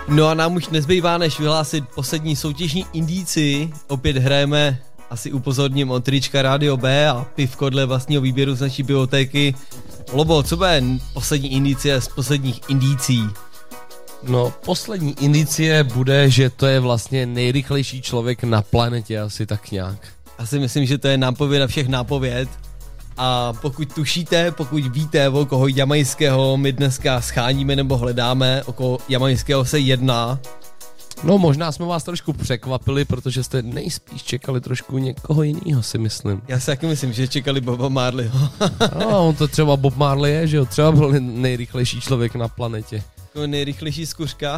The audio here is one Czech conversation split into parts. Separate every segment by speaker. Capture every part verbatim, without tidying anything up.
Speaker 1: No a nám už nezbývá, než vyhlásit poslední soutěžní indici. Opět hrajeme, asi upozorním, od trička Rádio B a pivko dle vlastního výběru z naší bibliotéky. Lobo, co bude poslední indicie z posledních indicí?
Speaker 2: No, poslední indicie bude, že to je vlastně nejrychlejší člověk na planetě, asi tak nějak.
Speaker 1: Asi myslím, že to je nápověd na všech nápověd. A pokud tušíte, pokud víte, o koho jamajského my dneska scháníme nebo hledáme, o koho jamajského se jedná.
Speaker 2: No, možná jsme vás trošku překvapili, protože jste nejspíš čekali trošku někoho jiného, si myslím.
Speaker 1: Já si taky myslím, že čekali Boba Marleyho.
Speaker 2: No, on to třeba Bob Marley je, že jo? Třeba byl nejrychlejší člověk na planetě.
Speaker 1: Jako nejrychlejší skuřka?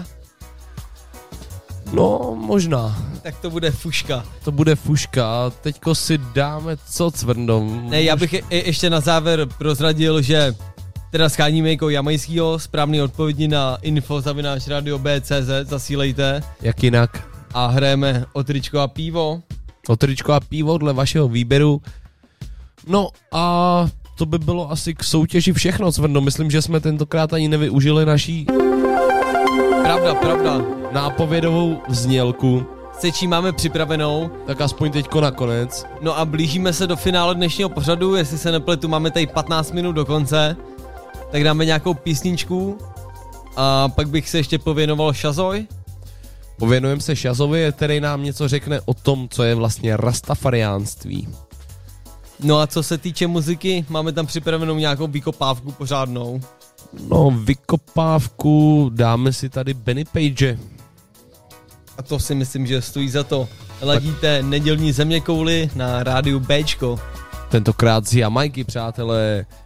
Speaker 2: No, možná.
Speaker 1: Tak to bude Fuška.
Speaker 2: To bude Fuška. Teďko si dáme co, Cvrndom?
Speaker 1: Ne, já bych je, ještě na závěr prozradil, že teda scháníme jako jamajskýho, správný odpovědi na info zavináč radio b tečka cé zet, zasílejte.
Speaker 2: Jak jinak?
Speaker 1: A hrajeme o tričko a pivo.
Speaker 2: O tričko a pivo dle vašeho výběru. No a to by bylo asi k soutěži všechno, Cvrndo. Myslím, že jsme tentokrát ani nevyužili naší...
Speaker 1: Pravda, pravda.
Speaker 2: Nápovědovou znělku.
Speaker 1: Se čím máme připravenou.
Speaker 2: Tak aspoň teďko nakonec.
Speaker 1: No a blížíme se do finále dnešního pořadu, jestli se nepletu, máme tady patnáct minut do konce. Tak dáme nějakou písničku a pak bych se ještě pověnoval Shazoj.
Speaker 2: Pověnujeme se Shazovi, který nám něco řekne o tom, co je vlastně rastafariánství.
Speaker 1: No a co se týče muziky, máme tam připravenou nějakou vykopávku pořádnou.
Speaker 2: No, vykopávku dáme si tady Benny Page.
Speaker 1: A to si myslím, že stojí za to. Ladíte nedělní zeměkouli na rádiu Bčko.
Speaker 2: Tentokrát z Jamajky, přátelé.